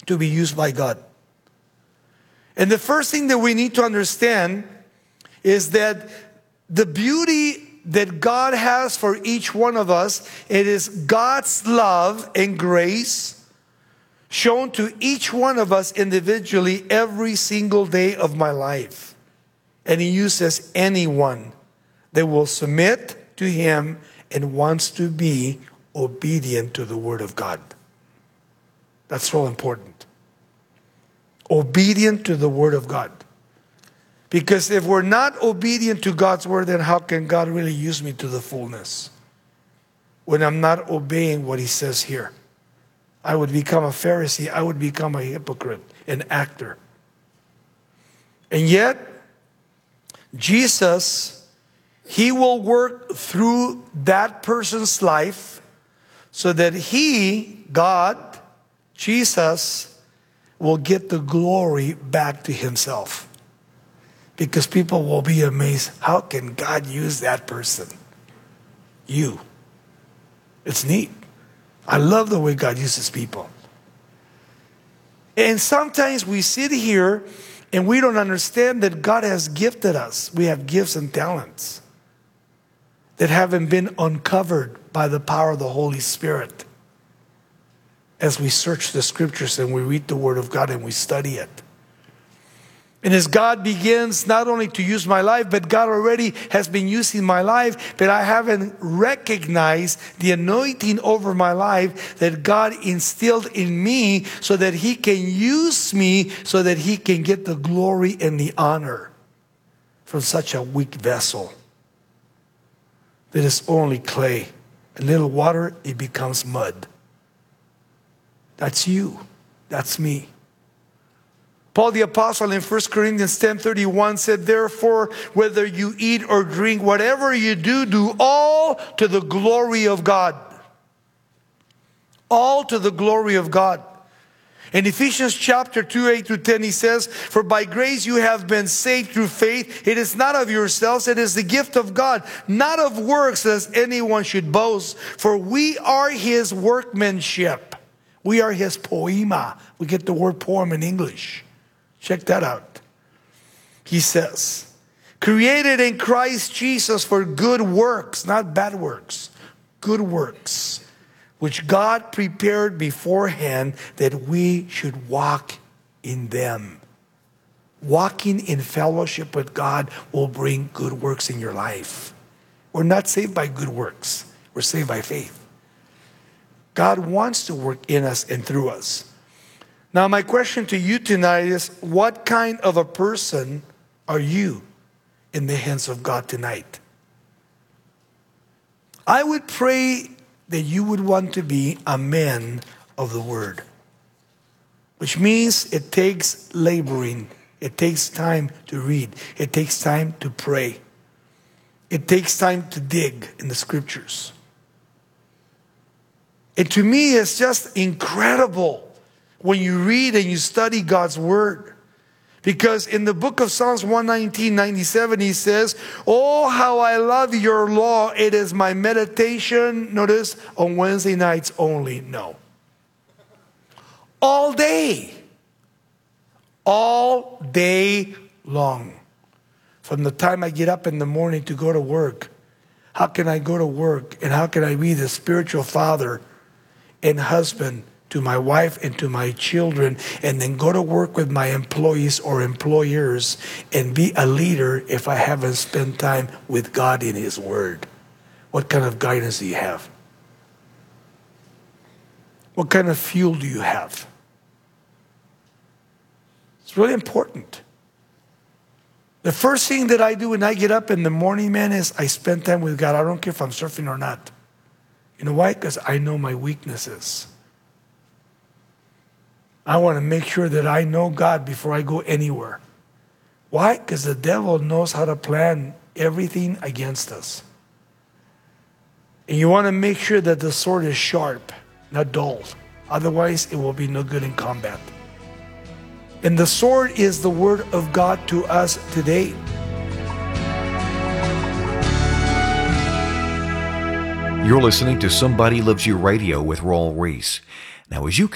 to be used by God. And the first thing that we need to understand is that the beauty that God has for each one of us, it is God's love and grace shown to each one of us individually every single day of my life. And He uses anyone that will submit to Him and wants to be obedient to the Word of God. That's so important. Obedient to the Word of God. Because if we're not obedient to God's Word, then how can God really use me to the fullness? When I'm not obeying what He says here. I would become a Pharisee. I would become a hypocrite, an actor. And yet, Jesus, He will work through that person's life so that He, God, Jesus, will get the glory back to Himself. Because people will be amazed. How can God use that person? You. It's neat. I love the way God uses people. And sometimes we sit here and we don't understand that God has gifted us. We have gifts and talents that haven't been uncovered by the power of the Holy Spirit. As we search the Scriptures and we read the Word of God and we study it. And as God begins not only to use my life, but God already has been using my life, but I haven't recognized the anointing over my life that God instilled in me so that He can use me, so that He can get the glory and the honor from such a weak vessel that is only clay. A little water, it becomes mud. That's you. That's me. Paul the Apostle in 1 Corinthians 10:31 said, therefore, whether you eat or drink, whatever you do, do all to the glory of God. All to the glory of God. In Ephesians chapter 2:8-10, he says, for by grace you have been saved through faith. It is not of yourselves, it is the gift of God, not of works, as anyone should boast. For we are His workmanship. We are His poema. We get the word poem in English. Check that out. He says, created in Christ Jesus for good works, not bad works, good works, which God prepared beforehand that we should walk in them. Walking in fellowship with God will bring good works in your life. We're not saved by good works. We're saved by faith. God wants to work in us and through us. Now, my question to you tonight is, what kind of a person are you in the hands of God tonight? I would pray that you would want to be a man of the Word, which means it takes laboring. It takes time to read. It takes time to pray. It takes time to dig in the Scriptures. And to me, it's just incredible when you read and you study God's Word. Because in the book of Psalms 119:97, he says, oh, how I love your law. It is my meditation, notice, on Wednesday nights only. No. All day. All day long. From the time I get up in the morning to go to work. How can I go to work? And how can I be the spiritual father and husband to my wife and to my children, and then go to work with my employees or employers and be a leader if I haven't spent time with God in His Word? What kind of guidance do you have? What kind of fuel do you have? It's really important. The first thing that I do when I get up in the morning, man, is I spend time with God. I don't care if I'm surfing or not. You know why? Because I know my weaknesses. I want to make sure that I know God before I go anywhere. Why? Because the devil knows how to plan everything against us. And you want to make sure that the sword is sharp, not dull. Otherwise, it will be no good in combat. And the sword is the Word of God to us today. You're listening to Somebody Loves You Radio with Raul Ries. Now, as you